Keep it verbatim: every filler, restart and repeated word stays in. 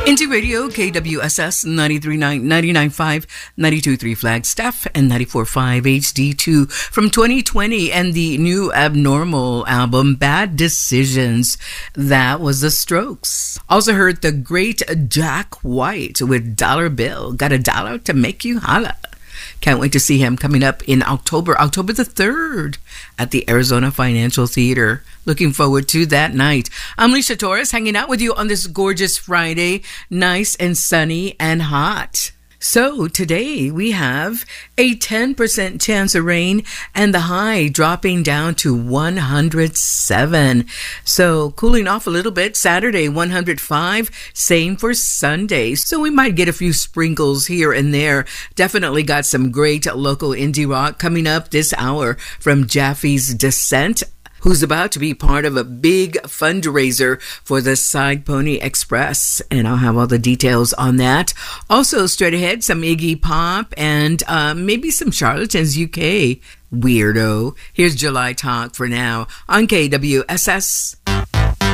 Indie Radio, K W S S ninety-three point nine, ninety-nine point five, ninety-two point three Flagstaff, and ninety-four point five H D two from twenty twenty, and the new Abnormal album, Bad Decisions. That was The Strokes. Also heard the great Jack White with Dollar Bill. Got a dollar to make you holla. Can't wait to see him coming up in October, October the third at the Arizona Financial Theater. Looking forward to that night. I'm Alicia Torres, hanging out with you on this gorgeous Friday, nice and sunny and hot. So today we have a ten percent chance of rain and the high dropping down to one hundred seven. So cooling off a little bit. Saturday, one hundred five. Same for Sunday. So we might get a few sprinkles here and there. Definitely got some great local indie rock coming up this hour from Jaffe's Descent, who's about to be part of a big fundraiser for the Side Pony Express. And I'll have all the details on that. Also, straight ahead, some Iggy Pop and uh, maybe some Charlatans U K. Weirdo. Here's July Talk for now on K W S S.